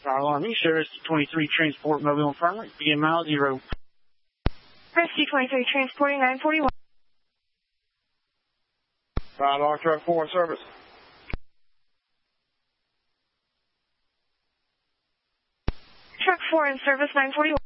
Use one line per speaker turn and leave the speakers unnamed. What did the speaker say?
Fire alarm East, Rescue 23 transport mobile infirmary, begin mile 0.
Rescue 23 transporting 941.
Fire alarm truck 4 in service.
Truck 4 in service 941.